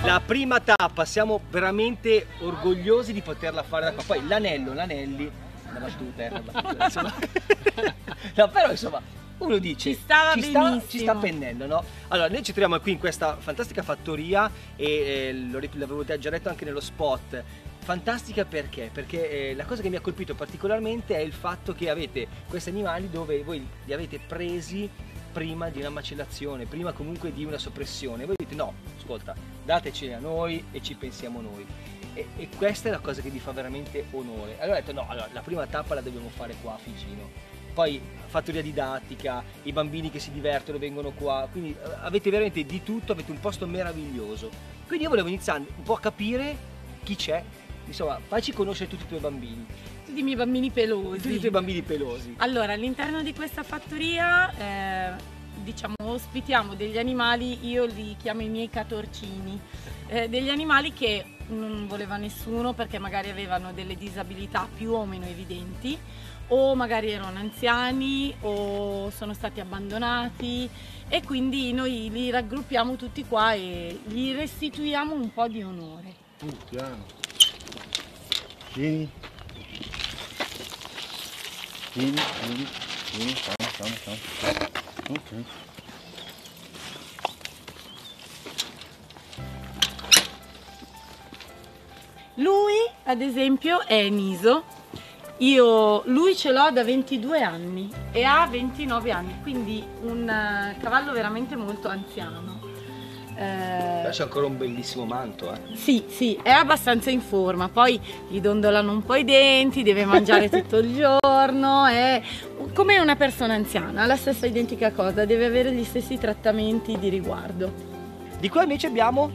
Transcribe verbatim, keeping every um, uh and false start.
La prima tappa, siamo veramente orgogliosi di poterla fare da qua. Poi l'anello, l'anelli, una battuta, eh, una battuta, insomma. No, però insomma, uno dice, ci stava ci benissimo. sta, ci sta pennello, no? Allora, noi ci troviamo qui in questa fantastica fattoria e eh, l'avevo già detto anche nello spot. Fantastica perché? Perché eh, la cosa che mi ha colpito particolarmente è il fatto che avete questi animali dove voi li avete presi prima di una macellazione, prima comunque di una soppressione. Voi dite no, ascolta, dateceli a noi e ci pensiamo noi. E, e questa è la cosa che vi fa veramente onore. Allora ho detto no, allora, la prima tappa la dobbiamo fare qua a Figino. Poi fattoria didattica, i bambini che si divertono vengono qua, quindi avete veramente di tutto, avete un posto meraviglioso. Quindi io volevo iniziare un po' a capire chi c'è. Insomma, facci conoscere tutti i tuoi bambini. Tutti i miei bambini pelosi. Tutti i tuoi bambini pelosi. Allora, all'interno di questa fattoria, eh, diciamo, ospitiamo degli animali, io li chiamo i miei catorcini, eh, degli animali che non voleva nessuno perché magari avevano delle disabilità più o meno evidenti, o magari erano anziani o sono stati abbandonati, e quindi noi li raggruppiamo tutti qua e gli restituiamo un po' di onore. Uh, piano. Vieni. Vieni, vieni, vieni, calma, calma, calma. Ok. Lui, ad esempio, è Niso. Io, lui ce l'ho da ventidue anni e ha ventinove anni, quindi un uh, cavallo veramente molto anziano. Però c'è ancora un bellissimo manto, eh. Sì, sì, è abbastanza in forma, poi gli dondolano un po' i denti, deve mangiare tutto il giorno, è come una persona anziana, la stessa identica cosa, deve avere gli stessi trattamenti di riguardo. Di qua invece abbiamo